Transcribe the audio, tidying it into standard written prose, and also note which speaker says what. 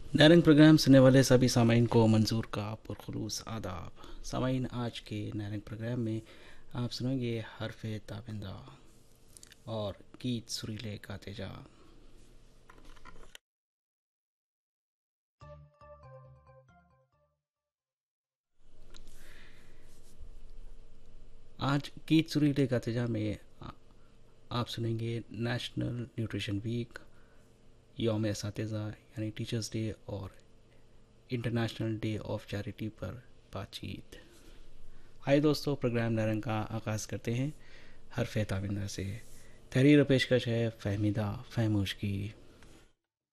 Speaker 1: Narang programme सुनने वाले सभी सामाइन को मंजूर का पुरखलूस आदाब। सामाइन, आज के नारंग प्रोग्राम में आप सुनेंगे हरफ ताबिंदा और गीत सुरीले गाते जा। आज गीत सुरीले गाते जा में आप सुनेंगे नेशनल न्यूट्रिशन वीक, यौम एसातिज़ा यानी टीचर्स डे और इंटरनेशनल डे ऑफ चैरिटी पर बातचीत। आइए दोस्तों, प्रोग्राम नारंग का आगाज़ करते हैं हरफ ताबिंदा से। तहरीर पेशकश है फहमीदा फहमूश की।